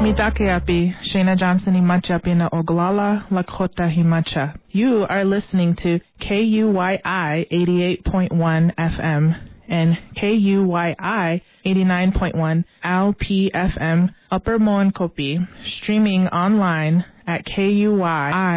Mitakeapi, Shayna Johnson Imachapi na Oglala, Lakota Himacha. You are listening to KUYI 88.1 FM and KUYI 89.1 LPFM Upper Moenkopi, streaming online at KUYI